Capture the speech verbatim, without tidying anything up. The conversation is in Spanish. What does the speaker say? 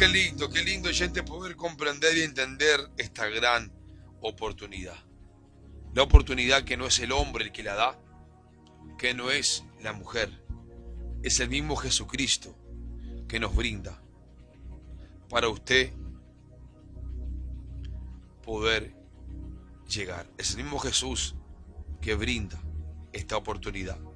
qué lindo, qué lindo, gente, poder comprender y entender esta gran oportunidad. La oportunidad que no es el hombre el que la da, que no es la mujer, es el mismo Jesucristo que nos brinda para usted poder llegar. Es el mismo Jesús que brinda esta oportunidad.